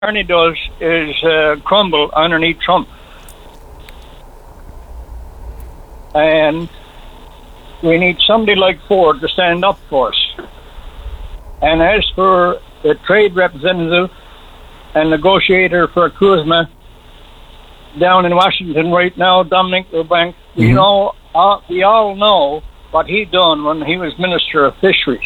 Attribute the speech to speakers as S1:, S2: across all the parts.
S1: Carney does is crumble underneath Trump. And we need somebody like Ford to stand up for us. And as for the trade representative and negotiator for Kuzma down in Washington right now, Dominic Eubank, we all know what he done when he was Minister of Fisheries.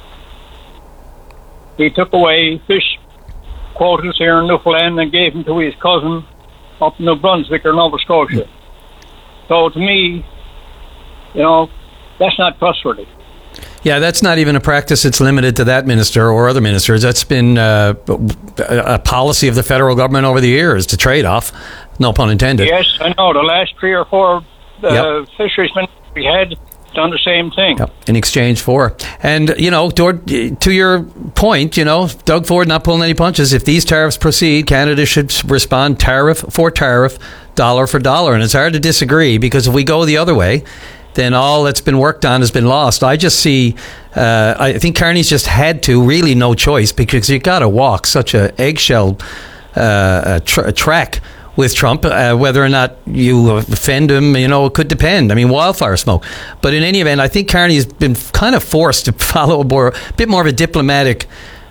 S1: He took away fish quotas here in Newfoundland and gave them to his cousin up in New Brunswick or Nova Scotia. So to me, that's not trustworthy.
S2: Yeah, that's not even a practice that's limited to that minister or other ministers. That's been a policy of the federal government over the years to trade off, no pun intended.
S1: Yes, I know. The last 3 or 4 fisheries ministers we had done the same thing.
S2: Yep. In exchange for. And, to your point, Doug Ford not pulling any punches. If these tariffs proceed, Canada should respond tariff for tariff, dollar for dollar. And it's hard to disagree, because if we go the other way, then all that's been worked on has been lost. I just see, I think Carney's just had to, really no choice, because you got to walk such a eggshell track with Trump, whether or not you offend him, it could depend. I mean, wildfire smoke. But in any event, I think Carney's been kind of forced to follow a bit more of a diplomatic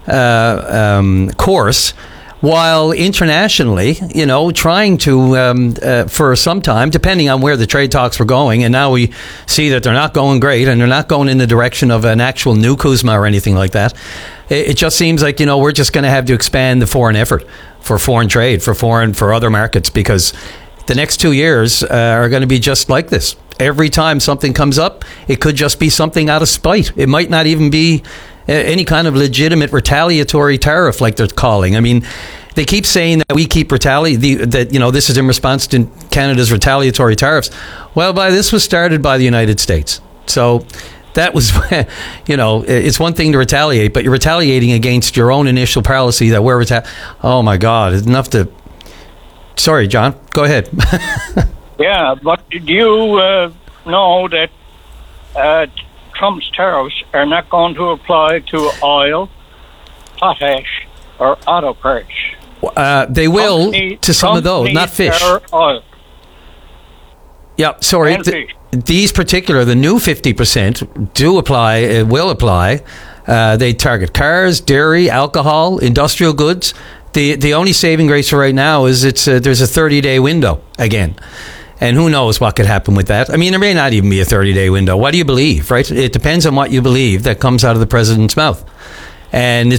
S2: course, while internationally, trying to, for some time, depending on where the trade talks were going, and now we see that they're not going great, and they're not going in the direction of an actual new Kuzma or anything like that. It just seems like, we're just going to have to expand the foreign effort for foreign trade, for other markets, because the next 2 years are going to be just like this. Every time something comes up, it could just be something out of spite. It might not even be any kind of legitimate retaliatory tariff like they're calling. I mean, they keep saying that we keep this is in response to Canada's retaliatory tariffs. Well, this was started by the United States. So that was, it's one thing to retaliate, but you're retaliating against your own initial policy that we're oh my God, it's enough to... Sorry, John, go ahead.
S1: Yeah, but do you know that Trump's tariffs are not going to apply to oil, potash, or auto parts?
S2: They will to some of those, not fish.
S1: Oil.
S2: Yeah, sorry. These particular, the new 50% do apply, will apply. They target cars, dairy, alcohol, industrial goods. The only saving grace for right now is there's a 30-day window again. And who knows what could happen with that. I mean, there may not even be a 30-day window. What do you believe, right? It depends on what you believe that comes out of the president's mouth. And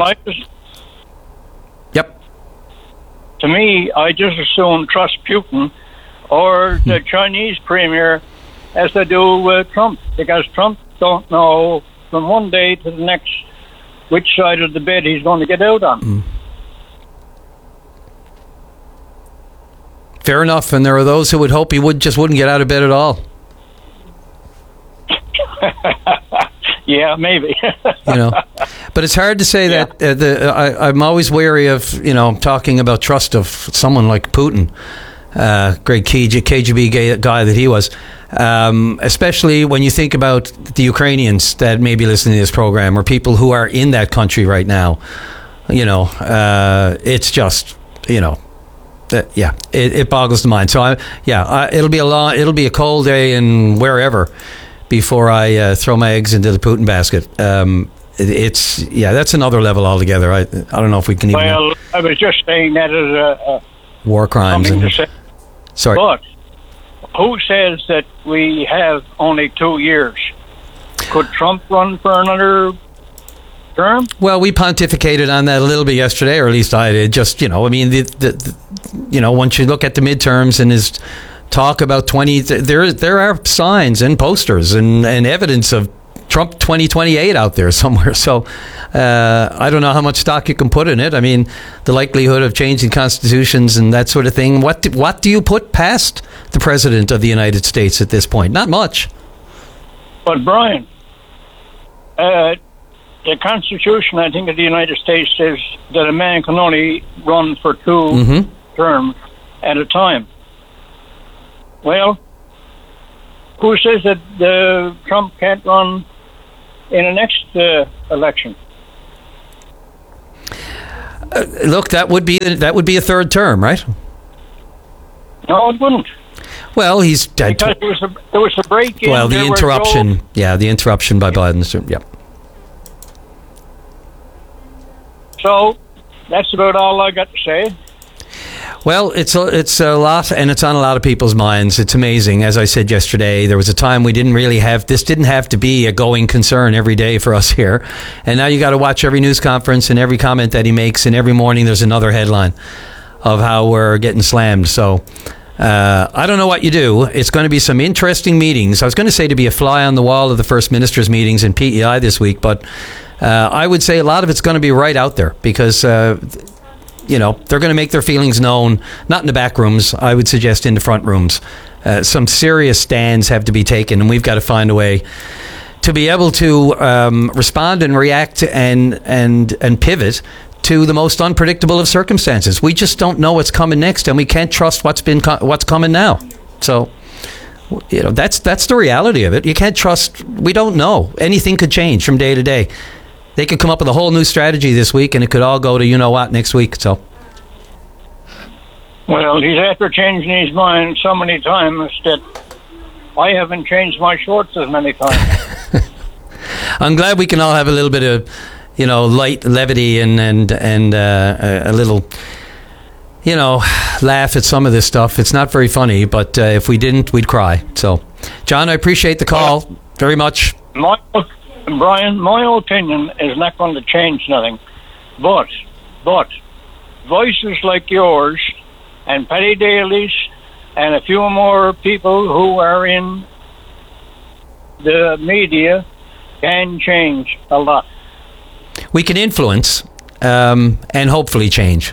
S2: Yep.
S1: To me, I just assume trust Putin or the Chinese premier as they do with Trump, because Trump don't know from one day to the next which side of the bed he's going to get out on.
S2: Fair enough, and there are those who would hope he wouldn't get out of bed at all.
S1: Yeah, maybe.
S2: But it's hard to say that. I'm always wary of talking about trust of someone like Putin, great KGB guy that he was, especially when you think about the Ukrainians that may be listening to this program, or people who are in that country right now. It's just it boggles the mind. So it'll be a cold day in wherever before I throw my eggs into the Putin basket. That's another level altogether. I don't know if we can even...
S1: Well, I was just saying that as a
S2: war crimes. Sorry.
S1: But who says that we have only 2 years? Could Trump run for another term? Well,
S2: we pontificated on that a little bit yesterday, or at least I did. Just, once you look at the midterms and his talk about there are signs and posters and evidence of Trump 2028 out there somewhere. So I don't know how much stock you can put in it. I mean, the likelihood of changing constitutions and that sort of thing. What do you put past the President of the United States at this point? Not much.
S1: But Brian, the Constitution, I think, of the United States says that a man can only run for 2 terms at a time. Well, who says that Trump can't run in the next election?
S2: Look, that would be a third term, right?
S1: No, it wouldn't.
S2: Well, he's dead.
S1: Because there was a break in.
S2: Well, the interruption. Yeah, the interruption by Biden. Yeah.
S1: So that's about all I got to say.
S2: Well, it's a lot, and it's on a lot of people's minds. It's amazing. As I said yesterday, there was a time we didn't have to be a going concern every day for us here. And now you got to watch every news conference and every comment that he makes, and every morning there's another headline of how we're getting slammed. So I don't know what you do. It's going to be some interesting meetings. I was going to say to be a fly on the wall of the First Minister's meetings in PEI this week, but I would say a lot of it's going to be right out there because they're going to make their feelings known, not in the back rooms. I would suggest in the front rooms. Some serious stands have to be taken, and we've got to find a way to be able to respond and react and pivot to the most unpredictable of circumstances. We just don't know what's coming next, and we can't trust what's coming now. So, that's the reality of it. You can't trust. We don't know. Anything could change from day to day. They could come up with a whole new strategy this week, and it could all go to next week. So,
S1: well, he's after changing his mind so many times that I haven't changed my shorts as many times.
S2: I'm glad we can all have a little bit of, light levity and a little, laugh at some of this stuff. It's not very funny, but if we didn't, we'd cry. So, John, I appreciate the call very much.
S1: Brian, my opinion is not going to change nothing, but voices like yours and Paddy Daly's and a few more people who are in the media can change a lot.
S2: We can influence and hopefully change.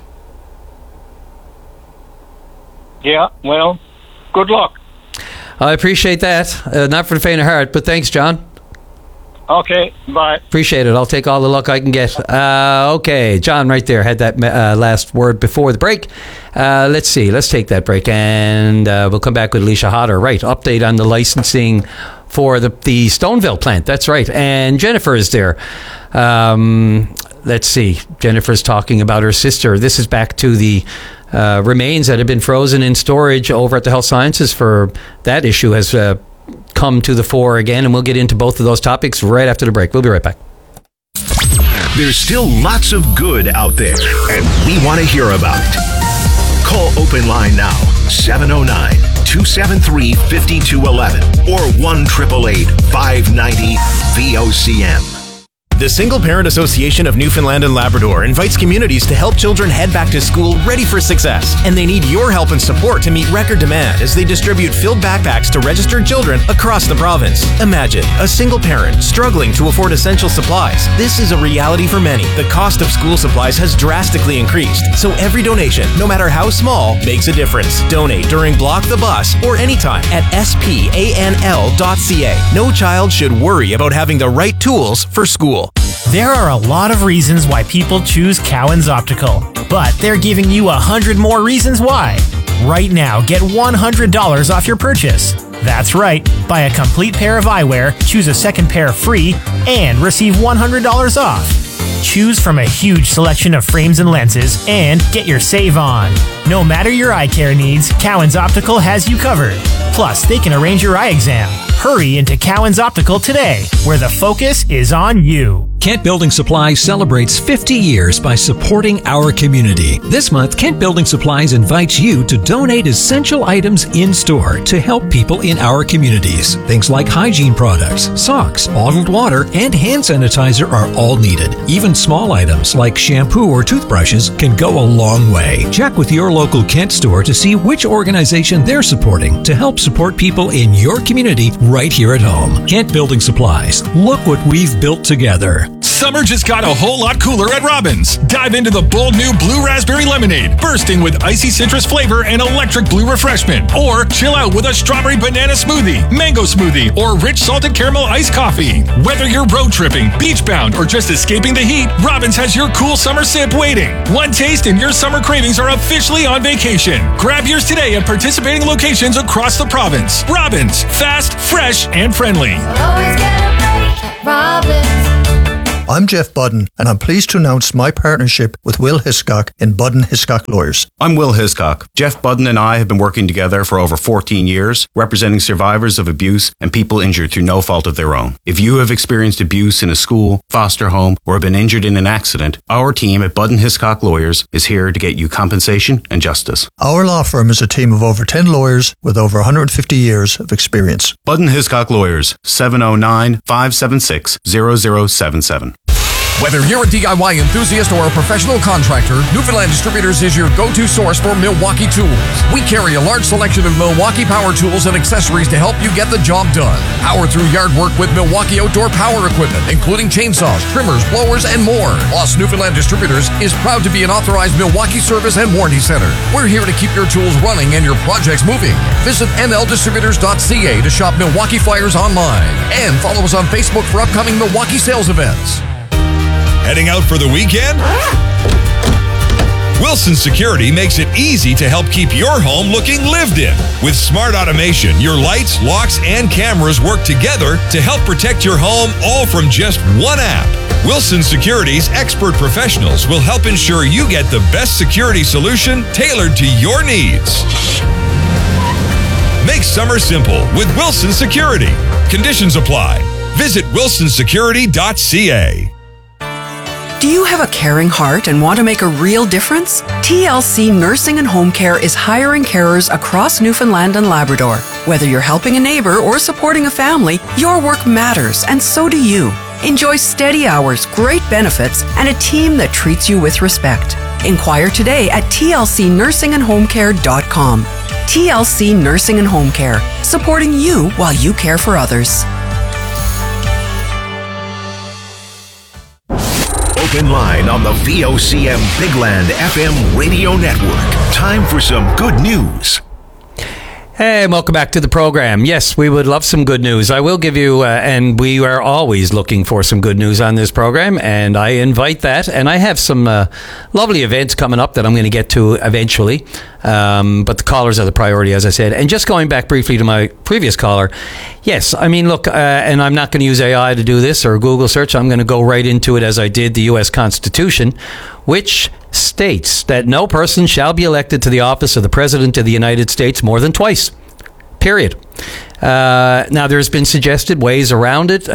S1: Yeah, well, good luck.
S2: I appreciate that. Not for the faint of heart, but thanks, John.
S1: Okay, bye.
S2: Appreciate it. I'll take all the luck I can get. Okay, John right there had that last word before the break. Let's see. Let's take that break, and we'll come back with Alicia Hodder. Right, update on the licensing for the Stoneville plant. That's right. And Jennifer is there. Let's see. Jennifer's talking about her sister. This is back to the remains that have been frozen in storage over at the Health Sciences. For that issue has come to the fore again, and we'll get into both of those topics right after the break. We'll be right back.
S3: There's still lots of good out there, and we want to hear about it. Call Open Line now, 709-273-5211 or 1-888-590-VOCM.
S4: The Single Parent Association of Newfoundland and Labrador invites communities to help children head back to school ready for success. And they need your help and support to meet record demand as they distribute filled backpacks to registered children across the province. Imagine a single parent struggling to afford essential supplies. This is a reality for many. The cost of school supplies has drastically increased. So every donation, no matter how small, makes a difference. Donate during Block the Bus or anytime at spanl.ca. No child should worry about having the right tools for school.
S5: There are a lot of reasons why people choose Cowan's Optical, but they're giving you 100 more reasons why. Right now, get $100 off your purchase. That's right. Buy a complete pair of eyewear, choose a second pair free, and receive $100 off. Choose from a huge selection of frames and lenses, and get your save on. No matter your eye care needs, Cowan's Optical has you covered. Plus, they can arrange your eye exam. Hurry into Cowan's Optical today, where the focus is on you.
S6: Kent Building Supplies celebrates 50 years by supporting our community. This month, Kent Building Supplies invites you to donate essential items in-store to help people in our communities. Things like hygiene products, socks, bottled water, and hand sanitizer are all needed. Even small items like shampoo or toothbrushes can go a long way. Check with your local Kent store to see which organization they're supporting to help support people in your community right here at home. Kent Building Supplies. Look what we've built together.
S7: Summer just got a whole lot cooler at Robbins. Dive into the bold new Blue Raspberry Lemonade, bursting with icy citrus flavor and electric blue refreshment. Or chill out with a strawberry banana smoothie, mango smoothie, or rich salted caramel iced coffee. Whether you're road tripping, beach bound, or just escaping the heat, Robbins has your cool summer sip waiting. One taste and your summer cravings are officially on vacation. Grab yours today at participating locations across the province. Robbins, fast, fresh, and friendly.
S8: Always get a break at Robbins. I'm Jeff Budden, and I'm pleased to announce my partnership with Will Hiscock in Budden Hiscock Lawyers.
S9: I'm Will Hiscock. Jeff Budden and I have been working together for over 14 years, representing survivors of abuse and people injured through no fault of their own. If you have experienced abuse in a school, foster home, or have been injured in an accident, our team at Budden Hiscock Lawyers is here to get you compensation and justice.
S8: Our law firm is a team of over 10 lawyers with over 150 years of experience.
S9: Budden Hiscock Lawyers, 709-576-0077.
S10: Whether you're a DIY enthusiast or a professional contractor, Newfoundland Distributors is your go-to source for Milwaukee tools. We carry a large selection of Milwaukee power tools and accessories to help you get the job done. Power through yard work with Milwaukee outdoor power equipment, including chainsaws, trimmers, blowers, and more. Plus, Newfoundland Distributors is proud to be an authorized Milwaukee service and warranty center. We're here to keep your tools running and your projects moving. Visit nldistributors.ca to shop Milwaukee flyers online. And follow us on Facebook for upcoming Milwaukee sales events.
S7: Heading out for the weekend? Wilson Security makes it easy to help keep your home looking lived in. With smart automation, your lights, locks, and cameras work together to help protect your home, all from just one app. Wilson Security's expert professionals will help ensure you get the best security solution tailored to your needs. Make summer simple with Wilson Security. Conditions apply. Visit wilsonsecurity.ca.
S11: Do you have a caring heart and want to make a real difference? TLC Nursing and Home Care is hiring carers across Newfoundland and Labrador. Whether you're helping a neighbor or supporting a family, your work matters, and so do you. Enjoy steady hours, great benefits, and a team that treats you with respect. Inquire today at tlcnursingandhomecare.com. TLC Nursing and Home Care, supporting you while you care for others.
S3: Open line on the VOCM Bigland FM radio network. Time for some good news.
S2: Hey, and welcome back to the program. Yes, we would love some good news. I will give you, and we are always looking for some good news on this program, and I invite that. And I have some lovely events coming up that I'm going to get to eventually. But the callers are the priority, as I said. And just going back briefly to my previous caller, yes, I mean, look, and I'm not going to use AI to do this or Google search. I'm going to go right into it as I did the U.S. Constitution, which states that no person shall be elected to the office of the President of the United States more than twice. Period. Now, there's been suggested ways around it.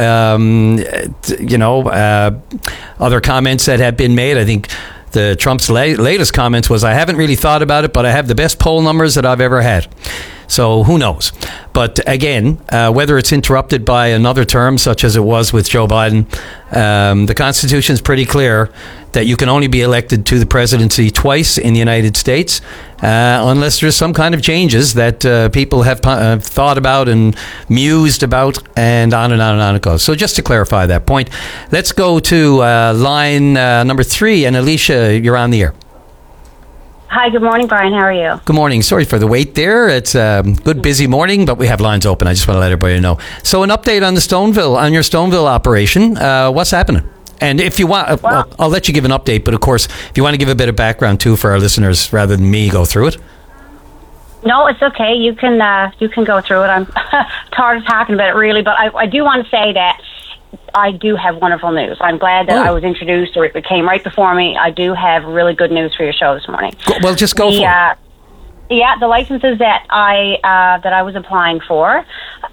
S2: Other comments that have been made. I think the Trump's latest comments was, I haven't really thought about it, but I have the best poll numbers that I've ever had. So who knows? But again, whether it's interrupted by another term, such as it was with Joe Biden, the Constitution is pretty clear that you can only be elected to the presidency twice in the United States, unless there's some kind of changes that people have thought about and mused about, and on and on and on it goes. So just to clarify that point, let's go to line number 3. And Alicia, you're on the air.
S12: Hi, good morning, Brian. How are you?
S2: Good morning. Sorry for the wait there. It's a good, busy morning, but we have lines open. I just want to let everybody know. So an update on your Stoneville operation. What's happening? And if you want, I'll let you give an update. But of course, if you want to give a bit of background too for our listeners, rather than me go through it.
S12: No, it's okay. You can go through it. I'm tired of talking about it, really. But I do want to say that I do have wonderful news. I'm glad that I was introduced, or it came right before me. I do have really good news for your show this morning.
S2: Well, just go for it.
S12: Yeah, the licenses that I was applying for,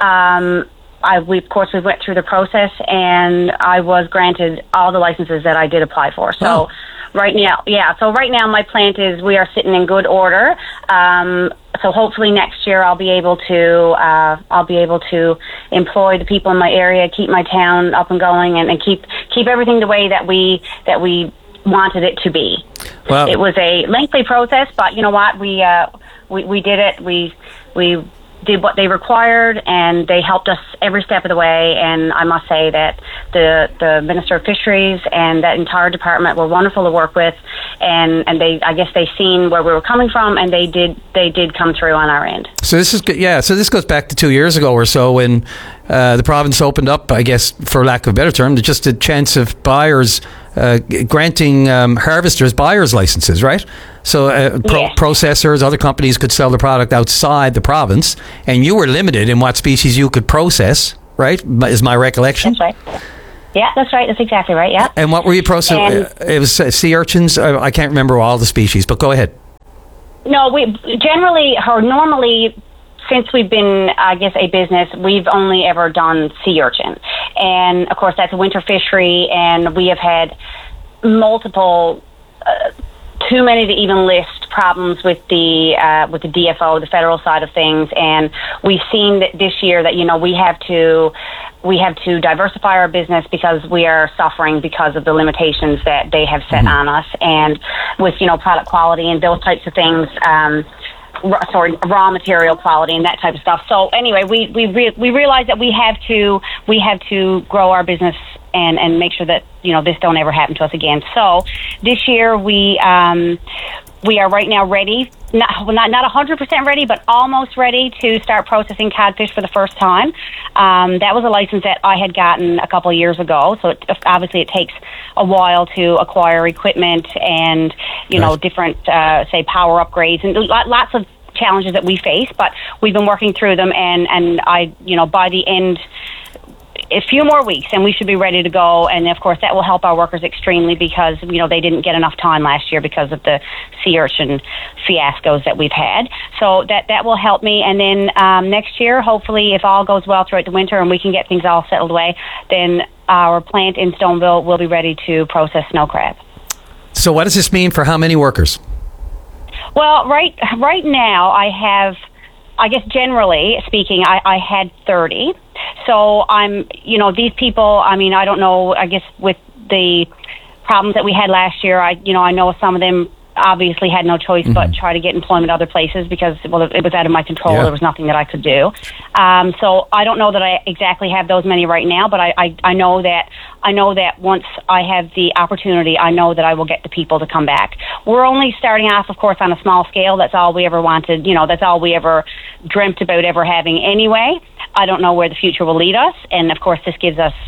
S12: we went through the process, and I was granted all the licenses that I did apply for. So right now my plant is, we are sitting in good order. So hopefully next year I'll be able to employ the people in my area, keep my town up and going, and keep everything the way that we wanted it to be. Well, it was a lengthy process, but you know what? We did it. We did what they required, and they helped us every step of the way. And I must say that the Minister of Fisheries and that entire department were wonderful to work with, and they seen where we were coming from, and they did come through on our end.
S2: So this is good. Yeah. So this goes back to 2 years ago or so when the province opened up, I guess, for lack of a better term, just a chance of buyers granting harvesters buyer's licenses, right? So processors, other companies could sell the product outside the province, and you were limited in what species you could process, right? Is my recollection?
S12: That's right. Yeah, that's right. That's exactly right. Yeah.
S2: And what were you processing? It was sea urchins. I can't remember all the species, but go ahead.
S12: No, we generally, or normally, since we've been, I guess, a business, we've only ever done sea urchin. And, of course, that's a winter fishery, and we have had multiple, too many to even list, problems with the DFO, the federal side of things. And we've seen that this year that, we have to diversify our business because we are suffering because of the limitations that they have set on us. And with, product quality and those types of things, raw material quality and that type of stuff. So anyway, we realize that we have to grow our business and make sure that this don't ever happen to us again. So this year we are right now ready, not 100% ready, but almost ready to start processing codfish for the first time. That was a license that I had gotten a couple of years ago, so obviously it takes a while to acquire equipment and different say power upgrades and lots of challenges that we face. But we've been working through them, and I by the end, a few more weeks and we should be ready to go. And of course that will help our workers extremely because they didn't get enough time last year because of the sea urchin fiascos that we've had. So that will help me. And then next year, hopefully, if all goes well throughout the winter and we can get things all settled away, then our plant in Stoneville will be ready to process snow crab.
S2: So what does this mean for how many workers?
S12: Well, right now I have, I guess generally speaking, I had 30. So I'm, these people, I mean, I don't know, I guess with the problems that we had last year, I know some of them obviously had no choice but try to get employment other places because, well, it was out of my control. Yeah. There was nothing that I could do. So I don't know that I exactly have those many right now, but I know that once I have the opportunity, I know that I will get the people to come back. We're only starting off, of course, on a small scale. That's all we ever wanted. That's all we ever dreamt about ever having anyway. I don't know where the future will lead us. And of course, this gives us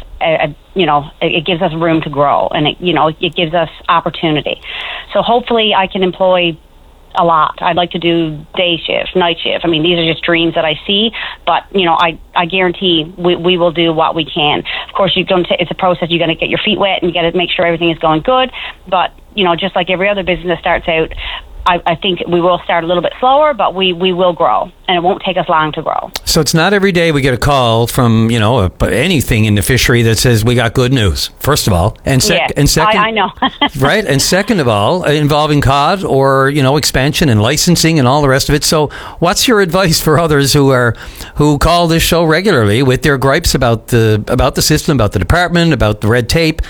S12: it gives us room to grow, and it gives us opportunity. So hopefully I can employ a lot. I'd like to do day shift, night shift. I mean, these are just dreams that I see, but I guarantee we will do what we can. Of course, it's a process. You're going to get your feet wet and you got to make sure everything is going good. But just like every other business that starts out, I think we will start a little bit slower, but we will grow, and it won't take us long to grow.
S2: So it's not every day we get a call from, anything in the fishery that says we got good news, first of all. And second,
S12: I know.
S2: Right? And second of all, involving cod or, expansion and licensing and all the rest of it. So what's your advice for others who call this show regularly with their gripes about the system, about the department, about the red tape?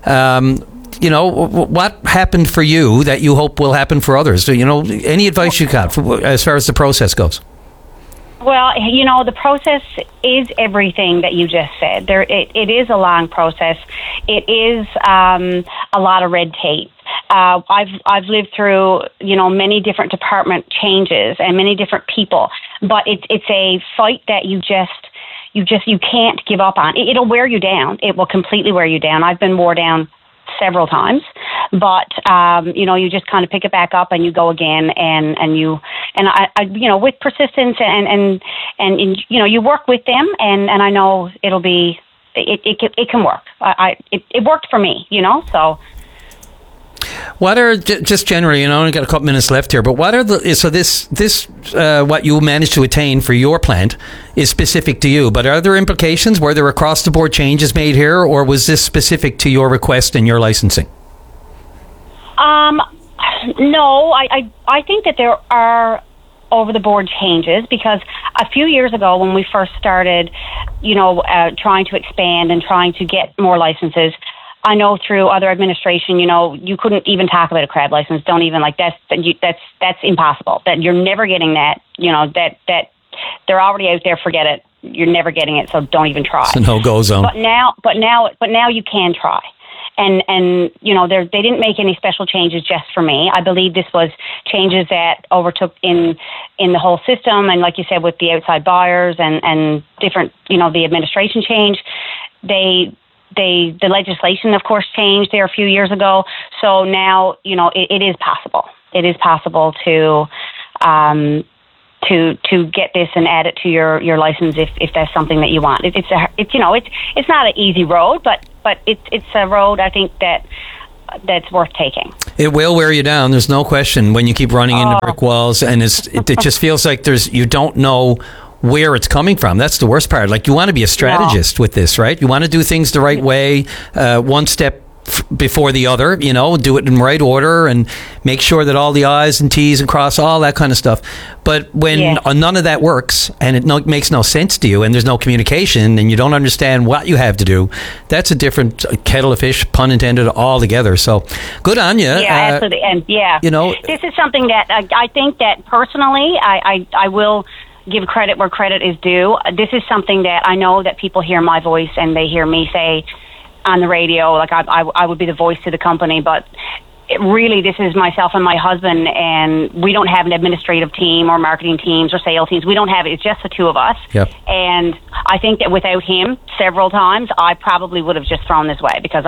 S2: What happened for you that you hope will happen for others? So, any advice you got as far as the process goes?
S12: Well, the process is everything that you just said. It is a long process. It is a lot of red tape. I've lived through many different department changes and many different people, but it's a fight that you can't give up on. It'll wear you down. It will completely wear you down. I've been wore down several times, but you just kind of pick it back up and you go again, and I with persistence and you work with them, and I know it can work. It worked for me, so.
S2: What are, just generally, I only got a couple minutes left here, but what are this what you managed to attain for your plant is specific to you, but are there implications? Were there across the board changes made here, or was this specific to your request and your licensing?
S12: No, I think that there are over the board changes, because a few years ago when we first started, trying to expand and trying to get more licenses, I know through other administration, you couldn't even talk about a crab license. Don't even that's impossible. That you're never getting that. That they're already out there. Forget it. You're never getting it. So don't even try.
S2: It's a no-go zone.
S12: But now you can try. And they didn't make any special changes just for me. I believe this was changes that overtook in the whole system, and like you said, with the outside buyers and different, the administration change, the legislation, of course, changed there a few years ago. So now, it is possible. It is possible to get this and add it to your license if that's something that you want. It's not an easy road, but but it's a road I think that's worth taking.
S2: It will wear you down. There's no question when you keep running into brick walls, and it just feels like you don't know where it's coming from. That's the worst part. Like, you want to be a strategist with this, right? You want to do things the right way, one step before the other, do it in right order and make sure that all the I's and T's and cross, all that kind of stuff. But when none of that works and it makes no sense to you and there's no communication and you don't understand what you have to do, that's a different kettle of fish, pun intended, altogether. So good on you.
S12: Yeah, absolutely. And this is something that I think that personally I will give credit where credit is due. This is something that I know that people hear my voice and they hear me say on the radio, like I would be the voice to the company, but really this is myself and my husband, and we don't have an administrative team or marketing teams or sales teams. We don't have it. It's just the two of us.
S2: Yep.
S12: And I think that without him several times, I probably would have just thrown this way because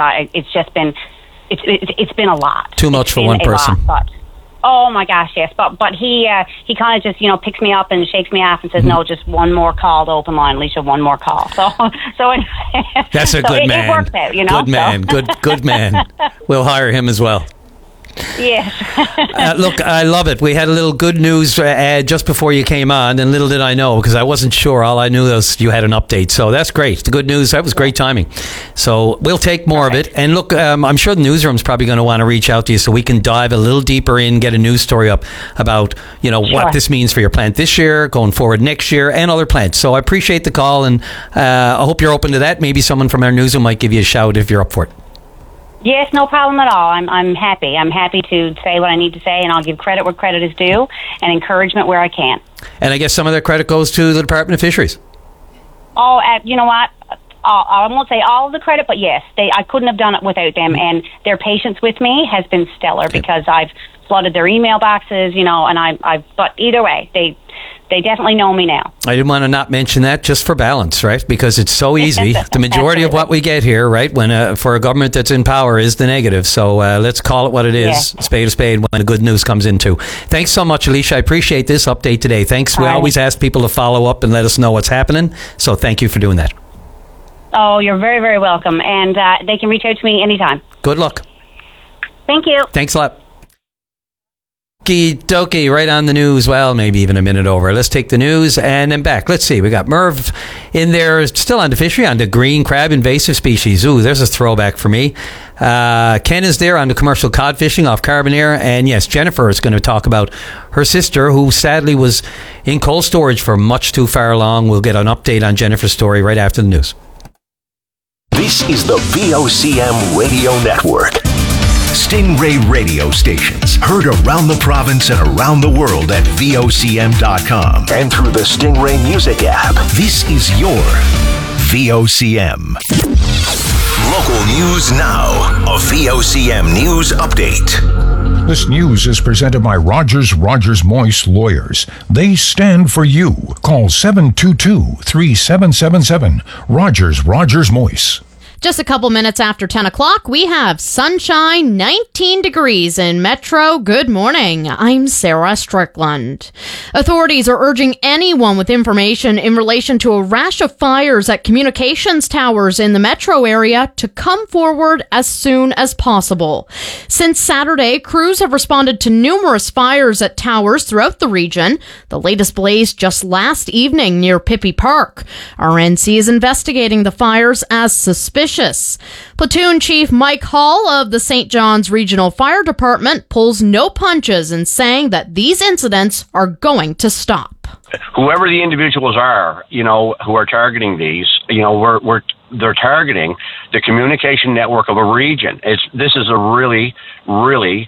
S12: it's been a lot.
S2: Too much for one person.
S12: Oh my gosh, yes. But he kind of just picks me up and shakes me off and says, no, just one more call to open line, Alicia, one more call. So anyway,
S2: that's a good man.
S12: It works out,
S2: Good man. Good man. We'll hire him as well.
S12: Yes.
S2: Look, I love it. We had a little good news ad just before you came on, and little did I know, because I wasn't sure. All I knew was you had an update. So that's great. The good news, that was great timing. So we'll take more of it. And look, I'm sure the newsroom's probably going to want to reach out to you so we can dive a little deeper in, get a news story up about, what this means for your plant this year, going forward next year, and other plants. So I appreciate the call, and I hope you're open to that. Maybe someone from our newsroom might give you a shout if you're up for it.
S12: Yes, no problem at all. I'm happy. I'm happy to say what I need to say, and I'll give credit where credit is due and encouragement where I can.
S2: And I guess some of that credit goes to the Department of Fisheries.
S12: Oh, you know what? I won't say all of the credit, but yes, I couldn't have done it without them, and their patience with me has been stellar because I've flooded their email boxes, and but either way, they definitely know me now.
S2: I didn't want to not mention that just for balance, right? Because it's so easy. The majority of what we get here, right, when for a government that's in power is the negative. So let's call it what it is, spade a spade, when the good news comes in too. Thanks so much, Alicia. I appreciate this update today. Thanks. We always ask people to follow up and let us know what's happening. So thank you for doing that.
S12: Oh, you're very, very welcome. And they can reach out to me anytime.
S2: Good luck.
S12: Thank you.
S2: Thanks a lot. Okie dokie, right on the news. Well, maybe even a minute over. Let's take the news and then back. Let's see. We got Merv in there, still on the fishery, on the green crab invasive species. Ooh, there's a throwback for me. Ken is there on the commercial cod fishing off Carbonear. And yes, Jennifer is going to talk about her sister, who sadly was in cold storage for much too far along. We'll get an update on Jennifer's story right after the news.
S3: This is the VOCM Radio Network. Stingray radio stations heard around the province and around the world at VOCM.com and through the Stingray Music app. This is your VOCM. Local news now. A VOCM news update.
S13: This news is presented by Rogers Moyse Lawyers. They stand for you. Call 722-3777. Rogers Moyse.
S14: Just a couple minutes after 10 o'clock, we have sunshine, 19 degrees in Metro. Good morning. I'm Sarah Strickland. Authorities are urging anyone with information in relation to a rash of fires at communications towers in the Metro area to come forward as soon as possible. Since Saturday, crews have responded to numerous fires at towers throughout the region. The latest blaze just last evening near Pippi Park. RNC is investigating the fires as suspicious. Platoon Chief Mike Hall of the St. John's Regional Fire Department pulls no punches in saying that these incidents are going to stop.
S15: Whoever the individuals are, who are targeting these, they're targeting the communication network of a region. This is a really, really,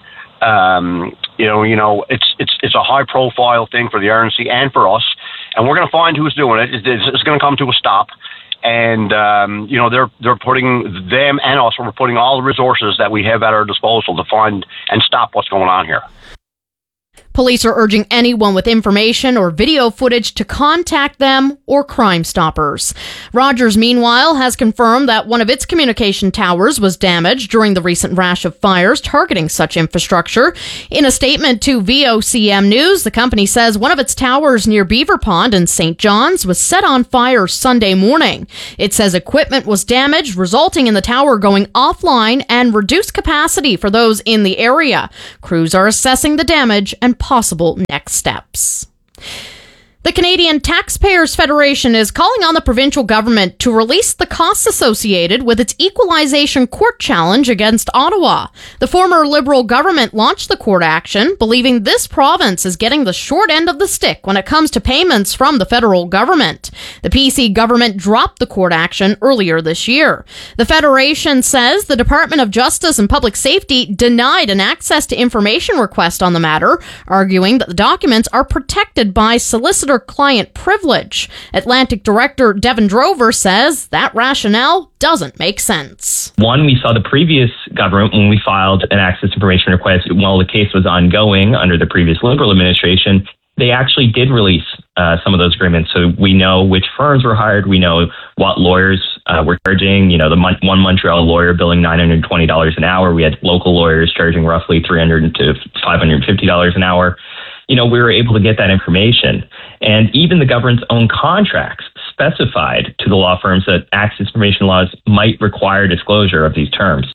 S15: it's a high profile thing for the RNC and for us, and we're going to find who's doing it. It's going to come to a stop. And, they're putting them and us, we're putting all the resources that we have at our disposal to find and stop what's going on here.
S14: Police are urging anyone with information or video footage to contact them or Crime Stoppers. Rogers, meanwhile, has confirmed that one of its communication towers was damaged during the recent rash of fires targeting such infrastructure. In a statement to VOCM News, the company says one of its towers near Beaver Pond in St. John's was set on fire Sunday morning. It says equipment was damaged, resulting in the tower going offline and reduced capacity for those in the area. Crews are assessing the damage and possible next steps. The Canadian Taxpayers Federation is calling on the provincial government to release the costs associated with its equalization court challenge against Ottawa. The former Liberal government launched the court action, believing this province is getting the short end of the stick when it comes to payments from the federal government. The PC government dropped the court action earlier this year. The Federation says the Department of Justice and Public Safety denied an access to information request on the matter, arguing that the documents are protected by solicitor-client privilege. Atlantic Director Devin Drover says that rationale doesn't make sense.
S16: One, we saw the previous government, when we filed an access information request while the case was ongoing under the previous Liberal administration, they actually did release some of those agreements. So we know which firms were hired. We know what lawyers were charging. You know, the one Montreal lawyer billing $920 an hour. We had local lawyers charging roughly $300 to $550 an hour. You know, we were able to get that information. And even the government's own contracts specified to the law firms that access information laws might require disclosure of these terms.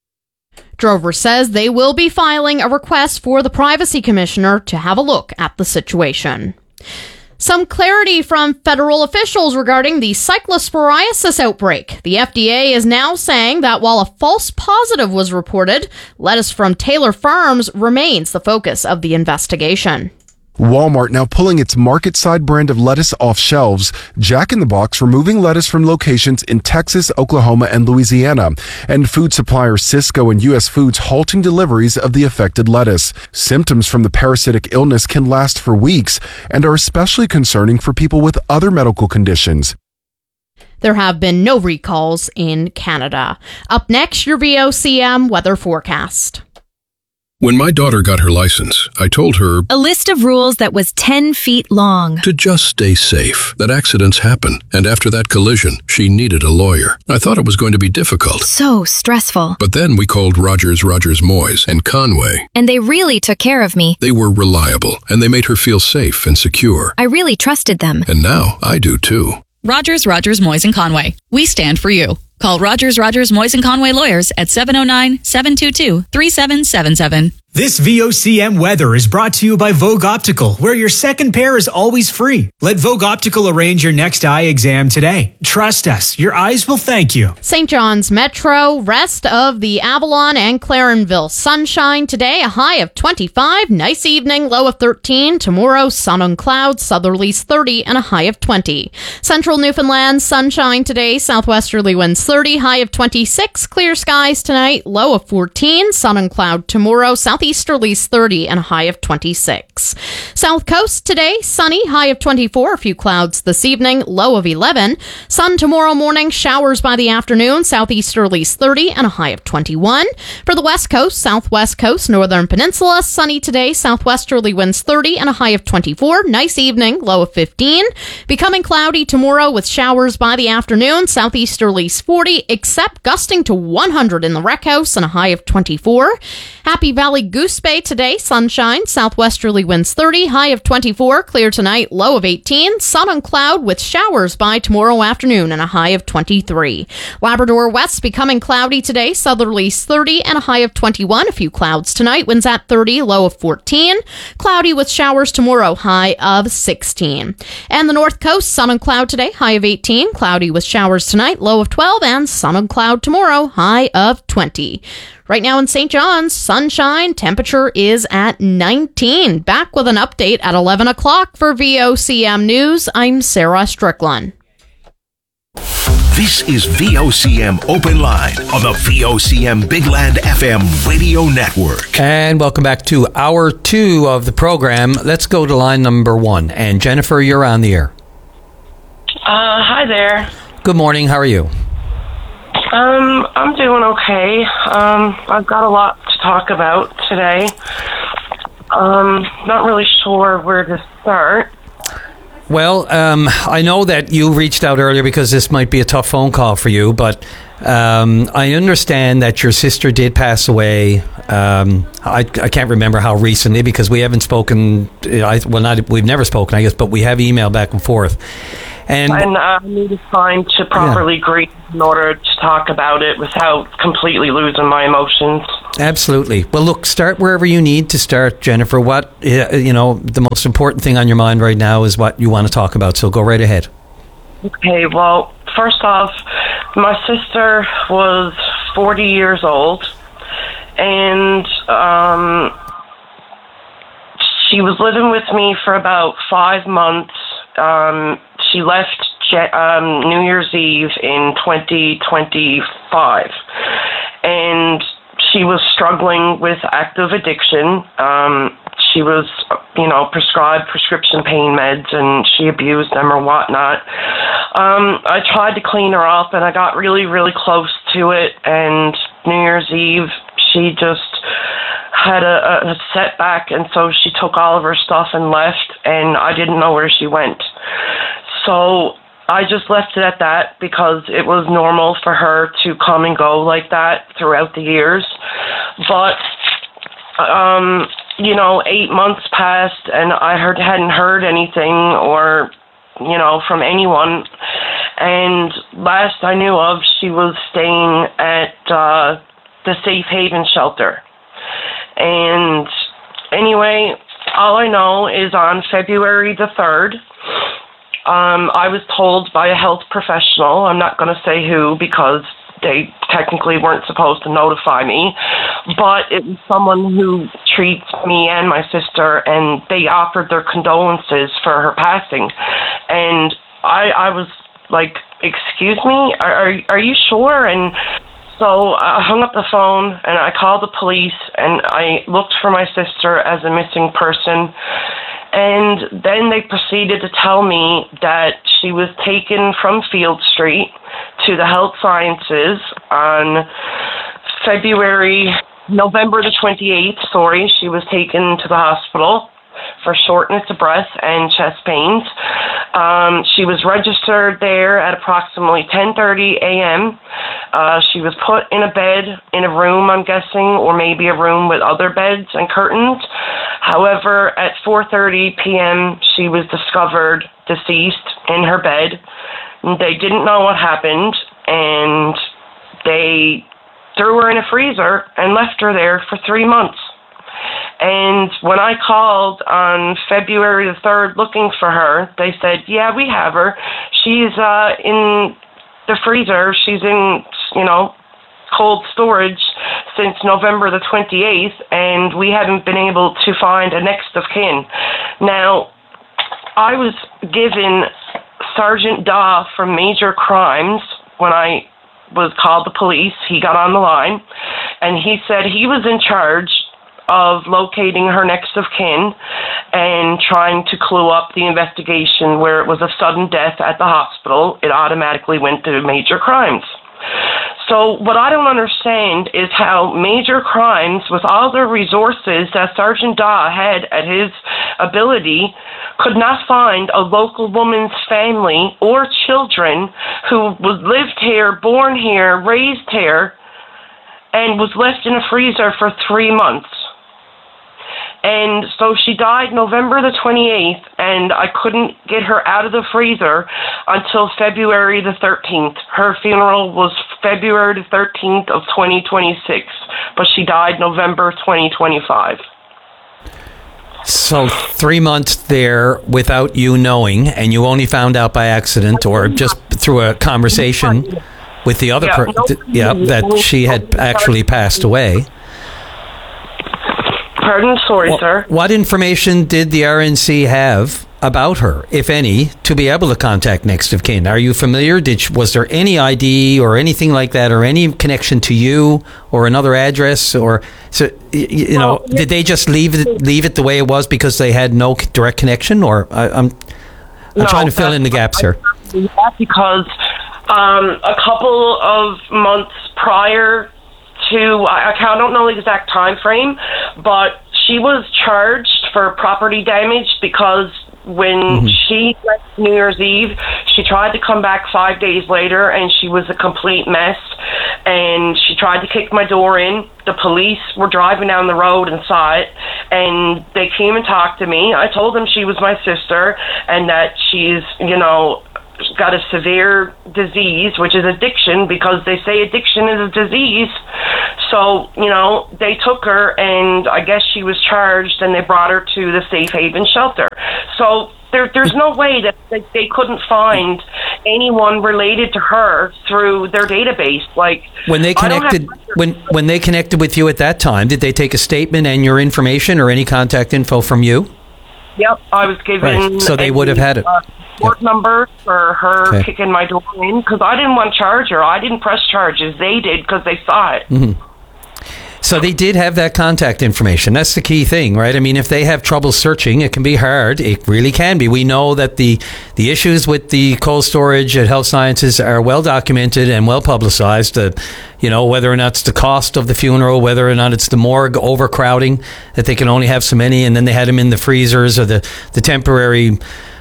S14: Drover says they will be filing a request for the Privacy Commissioner to have a look at the situation. Some clarity from federal officials regarding the cyclosporiasis outbreak. The FDA is now saying that while a false positive was reported, lettuce from Taylor Farms remains the focus of the investigation.
S17: Walmart now pulling its market-side brand of lettuce off shelves. Jack in the Box removing lettuce from locations in Texas, Oklahoma, and Louisiana. And food supplier Sysco and U.S. Foods halting deliveries of the affected lettuce. Symptoms from the parasitic illness can last for weeks and are especially concerning for people with other medical conditions.
S14: There have been no recalls in Canada. Up next, your VOCM weather forecast.
S18: When my daughter got her license, I told her
S19: a list of rules that was 10 feet long.
S18: To just stay safe, that accidents happen. And after that collision, she needed a lawyer. I thought it was going to be difficult.
S19: So stressful.
S18: But then we called Rogers Moyes and Conway.
S19: And they really took care of me.
S18: They were reliable, and they made her feel safe and secure.
S19: I really trusted them.
S18: And now I do too.
S20: Rogers, Moyes and Conway. We stand for you. Call Rogers, Moyes and Conway lawyers at 709-722-3777.
S21: This VOCM weather is brought to you by Vogue Optical, where your second pair is always free. Let Vogue Optical arrange your next eye exam today. Trust us, your eyes will thank you.
S14: St. John's Metro, rest of the Avalon and Clarenville. Sunshine today, a high of 25. Nice evening, low of 13. Tomorrow, sun and clouds, southerlies 30 and a high of 20. Central Newfoundland, sunshine today, southwesterly winds 30, high of 26. Clear skies tonight, low of 14. Sun and cloud tomorrow, southeasterlies 30 and a high of 26. South Coast today, sunny, high of 24. A few clouds this evening, low of 11. Sun tomorrow morning, showers by the afternoon, southeasterlies 30 and a high of 21. For the West Coast, Southwest Coast, Northern Peninsula, sunny today, southwesterly winds 30 and a high of 24. Nice evening, low of 15. Becoming cloudy tomorrow with showers by the afternoon, southeasterlies 40, except gusting to 100 in the Rec House and a high of 24. Happy Valley Goose Bay today, sunshine, southwesterly winds 30, high of 24. Clear tonight, low of 18. Sun and cloud with showers by tomorrow afternoon and a high of 23. Labrador West becoming cloudy today, southerlies 30 and a high of 21. A few clouds tonight, winds at 30, low of 14. Cloudy with showers tomorrow, high of 16. And the North Coast, sun and cloud today, high of 18. Cloudy with showers tonight, low of 12. And sun and cloud tomorrow, high of 20. Right now in St. John's, sunshine, temperature is at 19. Back with an update at 11 o'clock for VOCM News. I'm Sarah Strickland.
S3: This is VOCM Open Line on the VOCM Big Land FM radio network.
S2: And welcome back to hour 2 of the program. Let's go to line number 1. And Jennifer, you're on the air.
S22: Hi there.
S2: Good morning. How are you?
S22: I'm doing okay. I've got a lot to talk about today. Not really sure where to start.
S2: Well, I know that you reached out earlier because this might be a tough phone call for you, but I understand that your sister did pass away. I can't remember how recently because we haven't spoken. We've never spoken, I guess, but we have emailed back and forth. And
S22: I needed time to properly grieve in order to talk about it without completely losing my emotions.
S2: Absolutely. Well, look, start wherever you need to start, Jennifer. What, the most important thing on your mind right now is what you want to talk about, so go right ahead.
S22: Okay, well, first off, my sister was 40 years old, and she was living with me for about 5 months. She left New Year's Eve in 2025, and she was struggling with active addiction. She was, prescribed prescription pain meds, and she abused them or whatnot. I tried to clean her up, and I got really, really close to it, and New Year's Eve, she just had a setback, and so she took all of her stuff and left, and I didn't know where she went. So I just left it at that because it was normal for her to come and go like that throughout the years. But, 8 months passed and I hadn't heard anything or, from anyone. And last I knew of, she was staying at the Safe Haven shelter. And anyway, all I know is on February the 3rd, I was told by a health professional, I'm not going to say who because they technically weren't supposed to notify me, but it was someone who treats me and my sister, and they offered their condolences for her passing. And I was like, excuse me, are you sure? And so I hung up the phone and I called the police and I looked for my sister as a missing person. And then they proceeded to tell me that she was taken from Field Street to the Health Sciences on November the 28th, she was taken to the hospital for shortness of breath and chest pains. She was registered there at approximately 10:30 a.m. She was put in a bed in a room, I'm guessing, or maybe a room with other beds and curtains. However, at 4:30 p.m., she was discovered deceased in her bed. They didn't know what happened, and they threw her in a freezer and left her there for 3 months. And when I called on February the 3rd looking for her, they said, yeah, we have her. She's in the freezer. She's in, cold storage since November the 28th, and we haven't been able to find a next of kin. Now, I was given Sergeant Daw from Major Crimes when I was called the police. He got on the line, and he said he was in charge of locating her next of kin and trying to clue up the investigation. Where it was a sudden death at the hospital, it automatically went to Major Crimes. So what I don't understand is how Major Crimes, with all the resources that Sergeant Daw had at his ability, could not find a local woman's family or children who lived here, born here, raised here, and was left in a freezer for 3 months. And so she died November the 28th, and I couldn't get her out of the freezer until February the 13th. Her funeral was February the 13th of 2026, but she died November 2025.
S2: So 3 months there without you knowing, and you only found out by accident or just through a conversation with the other that she had actually passed away.
S22: Pardon? Sorry, sir.
S2: What information did the RNC have about her, if any, to be able to contact next of kin? Are you familiar? Was there any ID or anything like that, or any connection to you or another address, or did they just leave it the way it was because they had no direct connection? Or I'm trying to fill in the gaps here.
S22: Because a couple of months prior to, I don't know the exact time frame, but she was charged for property damage because when she left New Year's Eve, she tried to come back 5 days later, and she was a complete mess. And she tried to kick my door in. The police were driving down the road and saw it, and they came and talked to me. I told them she was my sister and that she's, got a severe disease, which is addiction, because they say addiction is a disease. So, they took her, and I guess she was charged, and they brought her to the Safe Haven shelter. So there's no way that they couldn't find anyone related to her through their database. Like,
S2: when they connected, when they connected with you at that time, did they take a statement and your information or any contact info from you?
S22: Yep, I was given.
S2: Right. So they would have had it.
S22: Court number for her kicking my door in, because I didn't want to charge her. I didn't press charges. They did, because they saw it.
S2: Mm-hmm. So they did have that contact information. That's the key thing, right? I mean, if they have trouble searching, it can be hard. It really can be. We know that the issues with the cold storage at Health Sciences are well documented and well publicized. Whether or not it's the cost of the funeral, whether or not it's the morgue overcrowding, that they can only have so many, and then they had them in the freezers or the temporary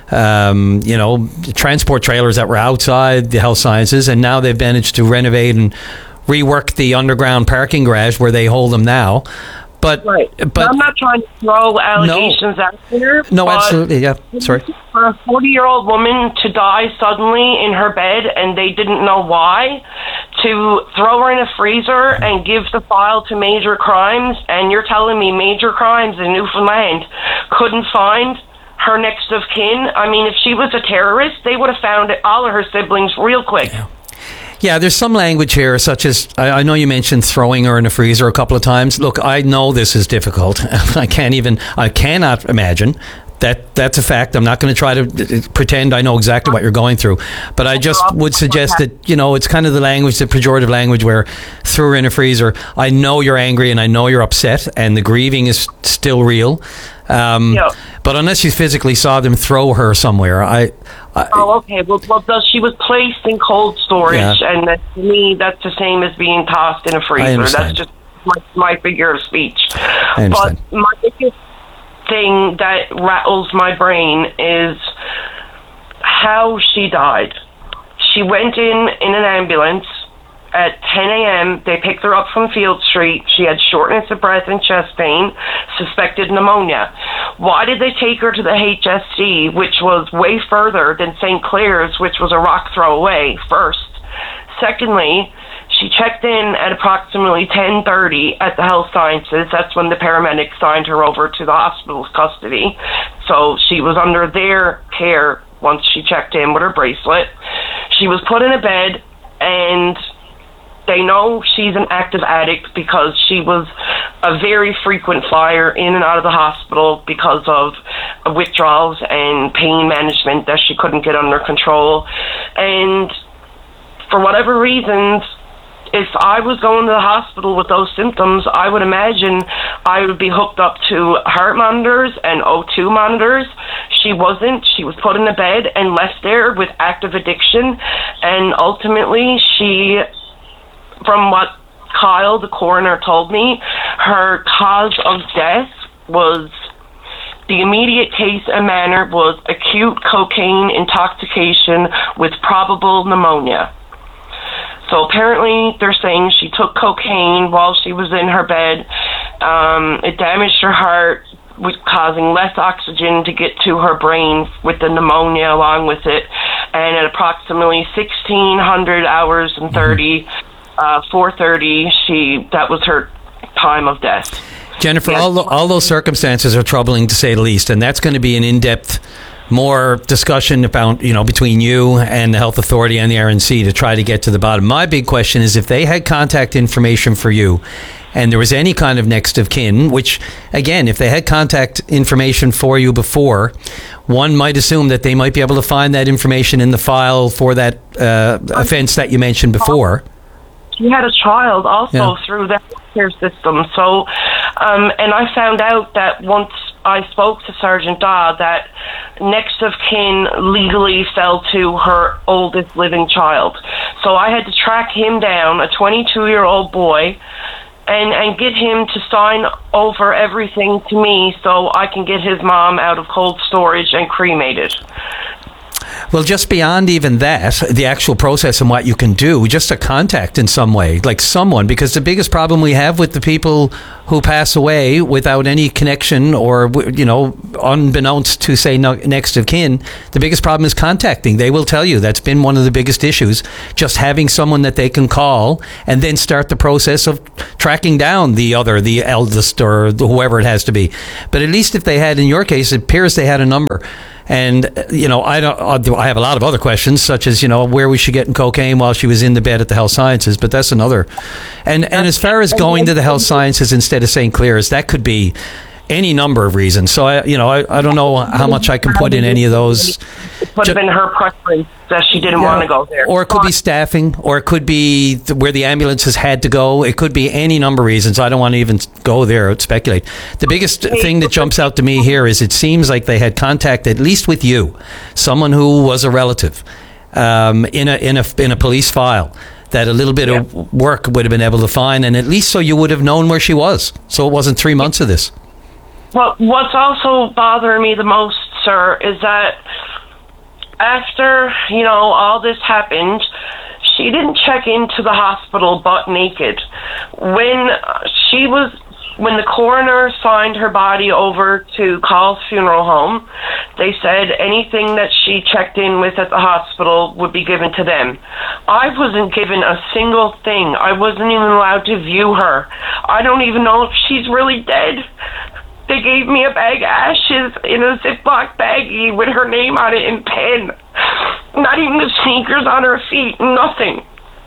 S2: transport trailers that were outside the Health Sciences, and now they've managed to renovate and rework the underground parking garage where they hold them now. But
S22: I'm not trying to throw allegations out there.
S2: No, absolutely, yeah. Sorry.
S22: For a 40-year-old woman to die suddenly in her bed and they didn't know why, to throw her in a freezer and give the file to Major Crimes, and you're telling me Major Crimes in Newfoundland couldn't find her next of kin? I mean, if she was a terrorist, they would have found all of her siblings real quick.
S2: Yeah, there's some language here, such as, I know you mentioned throwing her in a freezer a couple of times. Look, I know this is difficult. I cannot imagine that's a fact. I'm not going to try to pretend I know exactly what you're going through. But I just would suggest that, it's kind of the language, the pejorative language where threw her in a freezer. I know you're angry and I know you're upset and the grieving is still real. But unless you physically saw them throw her somewhere,
S22: okay. Well, she was placed in cold storage, and that, to me, that's the same as being tossed in a freezer. That's just my figure of speech. But my biggest thing that rattles my brain is how she died. She went in an ambulance. At 10 a.m., they picked her up from Field Street. She had shortness of breath and chest pain, suspected pneumonia. Why did they take her to the HSC, which was way further than St. Clair's, which was a rock throw away, first? Secondly, she checked in at approximately 10:30 at the Health Sciences. That's when the paramedics signed her over to the hospital's custody. So she was under their care once she checked in with her bracelet. She was put in a bed, and they know she's an active addict because she was a very frequent flyer in and out of the hospital because of withdrawals and pain management that she couldn't get under control. And for whatever reasons, if I was going to the hospital with those symptoms, I would imagine I would be hooked up to heart monitors and O2 monitors. She wasn't. She was put in a bed and left there with active addiction. And ultimately, from what Kyle, the coroner, told me, her cause of death was, the immediate case and manner was acute cocaine intoxication with probable pneumonia. So apparently they're saying she took cocaine while she was in her bed. It damaged her heart, causing less oxygen to get to her brain with the pneumonia along with it. And at approximately 1600 hours and 4:30, that was her time of death.
S2: Jennifer, all those circumstances are troubling to say the least, and that's going to be an in-depth, more discussion about, between you and the health authority and the RNC to try to get to the bottom. My big question is, if they had contact information for you and there was any kind of next of kin, which, again, if they had contact information for you before, one might assume that they might be able to find that information in the file for that offense that you mentioned before.
S22: She had a child also through the healthcare system. So, and I found out that once I spoke to Sergeant Daw, that next of kin legally fell to her oldest living child. So I had to track him down, a 22-year-old boy, and get him to sign over everything to me so I can get his mom out of cold storage and cremated.
S2: Well, just beyond even that, the actual process and what you can do, just a contact in some way, like someone, because the biggest problem we have with the people who pass away without any connection or, unbeknownst to, say, next of kin, the biggest problem is contacting. They will tell you that's been one of the biggest issues, just having someone that they can call and then start the process of tracking down the eldest or whoever it has to be. But at least if they had, in your case, it appears they had a number. And, I have a lot of other questions, such as, where was she getting cocaine while she was in the bed at the Health Sciences, but that's another. And as far as going to the Health Sciences instead of St. Clair's, that could be any number of reasons. So, I don't know how much I can put in any of those.
S22: It would have been her preference that she didn't want to go there.
S2: Or it could be staffing, or it could be where the ambulances had to go. It could be any number of reasons. I don't want to even go there or speculate. The biggest thing that jumps out to me here is it seems like they had contact, at least with you, someone who was a relative, in a police file, that a little bit of work would have been able to find, and at least so you would have known where she was. So it wasn't 3 months of this.
S22: Well, what's also bothering me the most, sir, is that after, all this happened, she didn't check into the hospital butt naked. When the coroner signed her body over to Carl's funeral home, they said anything that she checked in with at the hospital would be given to them. I wasn't given a single thing. I wasn't even allowed to view her. I don't even know if she's really dead. They gave me a bag of ashes in a Ziploc baggie with her name on it in pen. Not even the sneakers on her feet, nothing.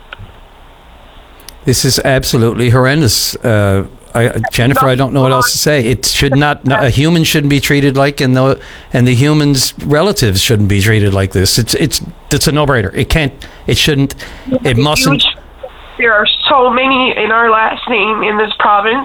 S2: This is absolutely horrendous. Jennifer, I don't know what else to say. It should not, a human shouldn't be treated like, and the human's relatives shouldn't be treated like this. It's a no-brainer. It shouldn't, it mustn't.
S22: There are so many in our last name in this province.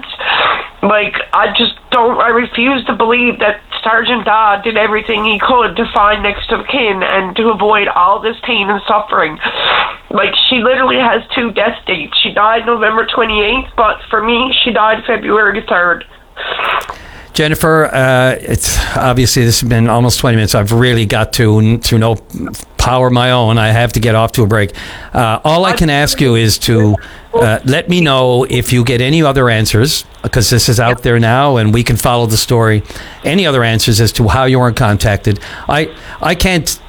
S22: I refuse to believe that Sergeant Dodd did everything he could to find next of kin and to avoid all this pain and suffering. She literally has 2 death dates. She died November 28th, but for me, she died February 3rd.
S2: Jennifer, it's obviously this has been almost 20 minutes. I've really got to, through no power of my own, I have to get off to a break. All I can ask you is to let me know if you get any other answers, because this is out there now and we can follow the story. Any other answers as to how you weren't contacted. I can't,